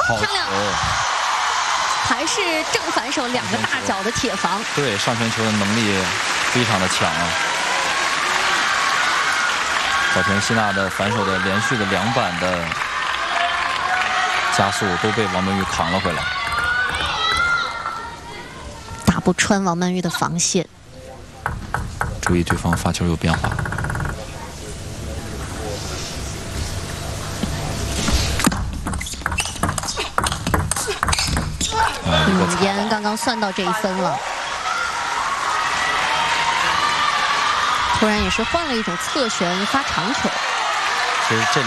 漂亮， 还是正反手两个大脚的铁防。 对，上旋球的能力非常的强啊。小田希娜的反手的连续的2板的加速都被王曼玉扛了回来， 打不穿王曼玉的防线。 注意对方发球有变化。 延安刚刚算到这一分了，突然也是换了一种侧旋发长球。 其实这